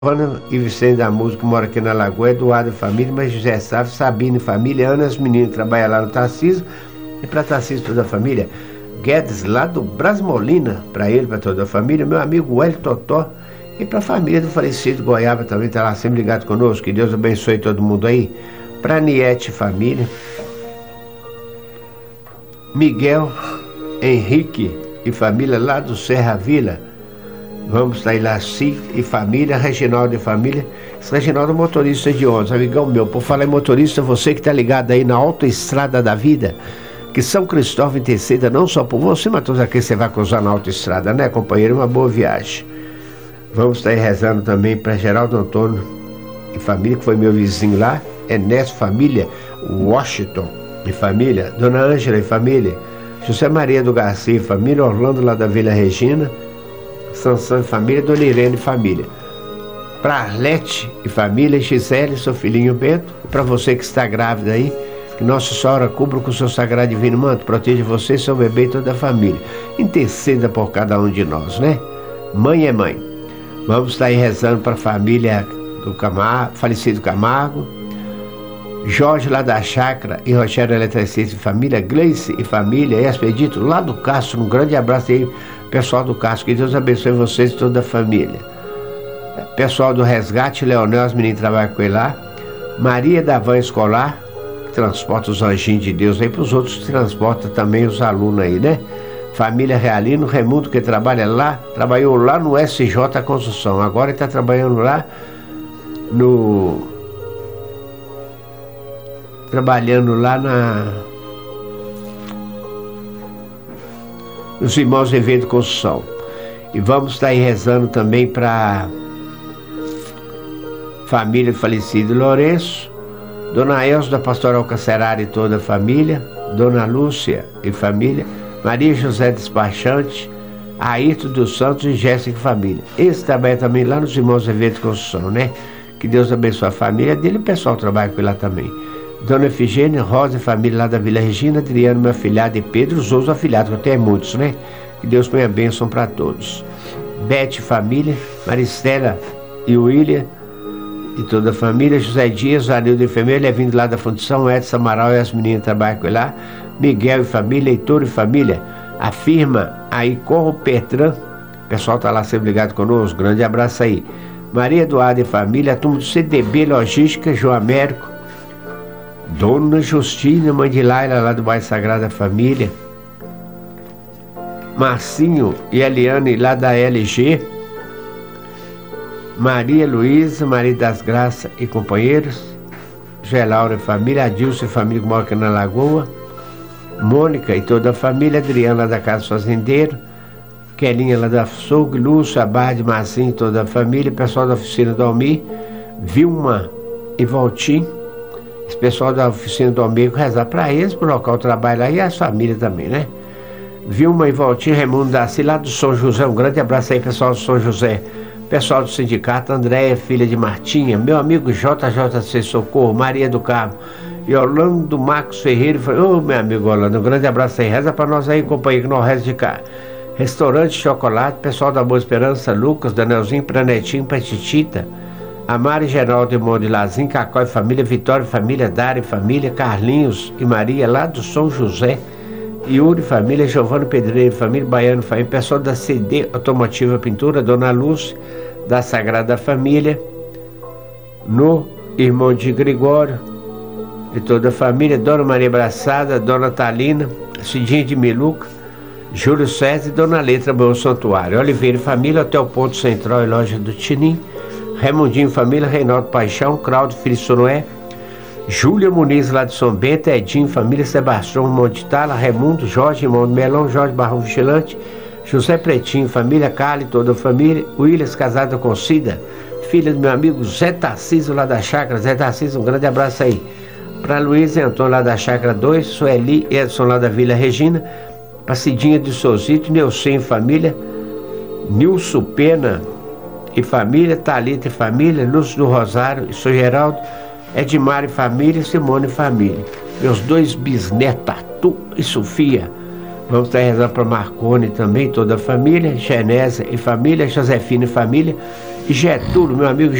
Ana e Vicente da Música, que mora aqui na Lagoa, Eduardo e família, mas José Sávio, Sabine e família, Ana, as meninas trabalham lá no Tarcísio, e para Tarcísio toda a família, Guedes lá do Brasmolina, para ele, para toda a família, meu amigo Hélio Totó, e para a família do falecido Goiaba também, está lá sempre ligado conosco, que Deus abençoe todo mundo aí, para Niete família, Miguel, Henrique e família lá do Serra Vila. Vamos estar aí lá, e família, Reginaldo e família. Esse Reginaldo é motorista de ônibus, amigão meu. Por falar em motorista, você que está ligado aí na autoestrada da vida, que São Cristóvão interceda não só por você, mas todos aqueles que você vai cruzar na autoestrada, né, companheiro? Uma boa viagem. Vamos estar aí rezando também para Geraldo Antônio e família, que foi meu vizinho lá, Ernesto família, Washington e família, Dona Ângela e família, José Maria do Garcia e família, Orlando lá da Vila Regina, Sansão e família, Dona Irene e família. Para Arlete e família, Gisele, seu filhinho Bento, e para você que está grávida aí, que Nossa Senhora cubra com o seu sagrado divino manto, proteja você, seu bebê e toda a família. Interceda por cada um de nós, né? Mãe é mãe. Vamos estar aí rezando para a família do Camargo, falecido Camargo, Jorge lá da Chácara e Rogério Eletricista e família, Gleice e família, Expedito lá do Castro, um grande abraço aí, pessoal do Castro, que Deus abençoe vocês e toda a família. Pessoal do Resgate, Leonel, os meninos trabalham com ele lá, Maria da Van Escolar, que transporta os anjinhos de Deus aí, para os outros que transporta também os alunos aí, né? Família Realino, Raimundo, que trabalha lá, trabalhou lá no SJ Construção, agora ele está trabalhando lá nos Irmãos Evento Construção. E vamos estar aí rezando também para família do falecido Lourenço, Dona Elza da Pastoral Cacerara e toda a família, Dona Lúcia e família, Maria José Despachante, Ayrton dos Santos e Jéssica e família. Esse trabalha também lá nos Irmãos Evento Construção, né? Que Deus abençoe a família dele e o pessoal trabalha com ele lá também. Dona Efigênia, Rosa e família lá da Vila Regina, Adriano, meu afilhado, e Pedro, os outros afilhados, que eu tenho muitos, né? Que Deus ponha bênção para todos. Beth e família, Maristela e William e toda a família, José Dias, Anildo e enfermeiro, é vindo lá da Fundição, Edson Amaral e as meninas trabalham com ele lá, Miguel e família, Heitor e família, a firma aí Corro Petran, o pessoal tá lá sempre ligado conosco, grande abraço aí. Maria Eduardo e família, a turma do CDB Logística, João Américo, Dona Justina, mãe de Laila, lá do bairro Sagrada Família, Marcinho e Eliane, lá da LG, Maria Luísa, Maria das Graças e companheiros, Gelaura e família, Adilson e família que mora aqui na Lagoa, Mônica e toda a família, Adriana lá da Casa Fazendeiro, Kelinha lá da Açougue, Lúcio, Abade, Marcinho e toda a família, pessoal da oficina do Almir, Vilma e Valtim, esse pessoal da oficina do Almir, rezar para eles, pro local de trabalho lá e as famílias também, né? Vilma e Valtim, Raimundo Daci, lá do São José, um grande abraço aí, pessoal do São José. Pessoal do sindicato, Andréia, filha de Martinha, meu amigo JJC Socorro, Maria do Carmo e Orlando Marcos Ferreira. Ô, meu amigo Orlando, um grande abraço aí, reza para nós aí, companheiro, que nós reza de cá. Restaurante Chocolate, pessoal da Boa Esperança, Lucas, Danielzinho, pra Netinho, pra Titita, a Mari Geraldo e Monde Lazinho, Cacó e família, Vitória e família, Dari e família, Carlinhos e Maria, lá do São José, Yuri e família, Giovanni Pedreiro e família, Baiano e família, pessoal da CD Automotiva Pintura, Dona Lúcia, da Sagrada Família, no irmão de Gregório e toda a família, Dona Maria Braçada, Dona Talina, Cidinha de Miluca, Júlio César e Dona Letra Bom Santuário, Oliveira e família, Hotel Ponto Central e Loja do Tinim, Raimundinho e família, Reinaldo Paixão, Claudio Filho Sonoé, Júlia Muniz lá de São Bento, Edinho, família, Sebastião Montitala, Raimundo, Jorge, irmão do Melão, Jorge Barrão Vigilante, José Pretinho, família, Carla e toda a família, Williams, casada com Cida, filha do meu amigo Zé Tarcísio lá da Chácara, Zé Tarcísio, um grande abraço aí. Para Luiz e Antônio lá da Chácara 2, Sueli e Edson lá da Vila Regina, para Cidinha de Sozito, Neucem e família, Nilson Pena e família, Thalita e família, Lúcio do Rosário e São Geraldo, Edmar e família, Simone e família. Meus dois bisnetos, Arthur e Sofia, Vamos estar rezando para Marcone também, toda a família, Genesa e família, Josefina e família, e Getúlio, meu amigo